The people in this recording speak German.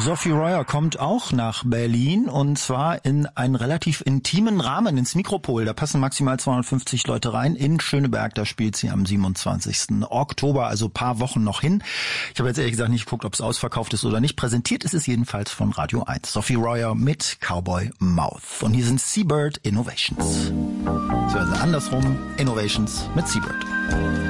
Sophie Royer kommt auch nach Berlin und zwar in einen relativ intimen Rahmen, ins Mikropol. Da passen maximal 250 Leute rein. In Schöneberg, da spielt sie am 27. Oktober, also paar Wochen noch hin. Ich habe jetzt ehrlich gesagt nicht geguckt, ob es ausverkauft ist oder nicht. Präsentiert ist es jedenfalls von Radio 1. Sophie Royer mit Cowboy Mouth. Und hier sind Seabird Innovations. Also andersrum, Innovations mit Seabird.